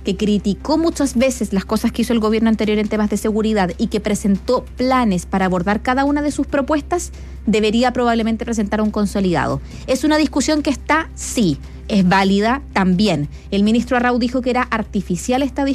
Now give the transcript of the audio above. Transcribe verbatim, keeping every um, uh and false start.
que criticó muchas veces las cosas que hizo el gobierno anterior en temas de seguridad y que presentó planes para abordar cada una de sus propuestas, debería probablemente presentar un consolidado. ¿Es una discusión que está? Sí. ¿Es válida? También. El ministro Arrau dijo que era artificial esta discusión